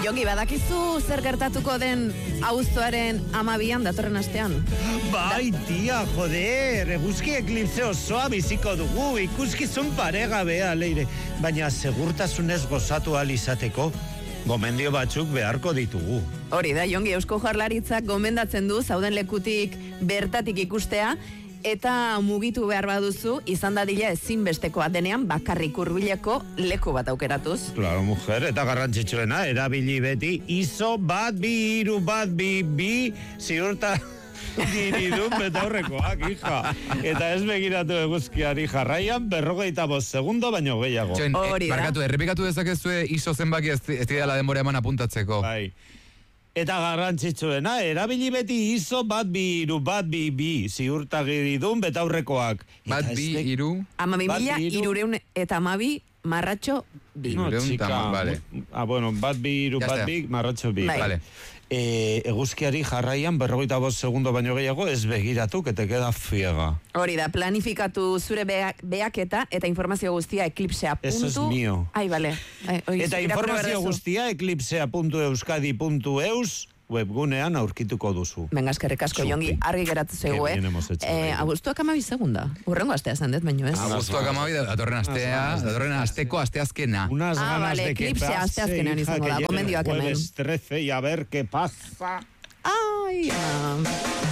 Jongi, badakizu zer gertatuko den abuztuaren 12an datorren astean? Bai, tia, joder, eguzki eklipse osoa biziko dugu, ikuskizun paregabea, Leire. Baina segurtasunez gozatu ahal izateko, gomendio batzuk beharko ditugu. Hori da, Jongi, Eusko Jaurlaritzak gomendatzen du zauden lekutik bertatik ikustea, eta mugitu behar baduzu, izan dadila ezinbestekoa denean bakarrik hurbileko leku bat aukeratuz. Claro, mujer, eta garrantzitsuena, erabili beti, ISO 12222, ziurta diridun betaurrekoak, hija. Eta ez begiratu eguzkiari jarraian, 45 segundo baino gehiago. Hori da. Barkatu, errepikatu dezakezue ISO zenbaki ez dira denbora eman apuntatzeko. Bai. Eta garrantzitsuena, erabili beti ISO 12222, ziurtagiridun betaurrekoak. 122 12.312 marratxo bi. No, txika. Vale. Bueno, 12222 marratxo bi. Bai. Vale. Eguzkiari jarraian 45 segundo baino gehiago ez begiratu, que te queda fiega. Hori da, planifikatu zure beaketa eta informazio guztia eklipsea. Eso es mío. Ai, bale. Eta informazio guztia eclipsea.euskadi.eus webgunean aurkituko duzu. Venga, eskerrik asko, Jongi, argi geratu zego, Qué bien hemos hecho, abuztuak 12 segunda. Urrengo astea zandet, baino ez. Abuztuak 12 datorren asteko asteazkena. Unas ganas vale, de que eclipsea pase, asteazkenean izango da, que llegue gomendioak el hemen. jueves 13 y a ver qué pasa. Ai,